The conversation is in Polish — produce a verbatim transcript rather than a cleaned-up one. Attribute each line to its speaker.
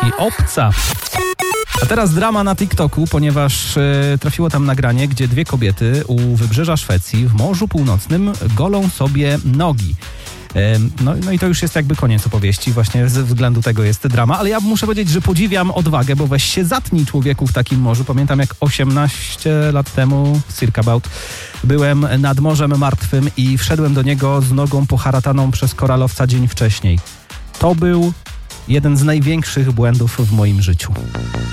Speaker 1: Obca. A teraz drama na TikToku, ponieważ e, trafiło tam nagranie, gdzie dwie kobiety u wybrzeża Szwecji w Morzu Północnym golą sobie nogi. No, no i to już jest jakby koniec opowieści, właśnie ze względu tego jest drama, ale ja muszę powiedzieć, że podziwiam odwagę, bo weź się zatnij człowieku w takim morzu. Pamiętam jak osiemnaście lat temu, circa about, byłem nad Morzem Martwym i wszedłem do niego z nogą poharataną przez koralowca dzień wcześniej. To był jeden z największych błędów w moim życiu.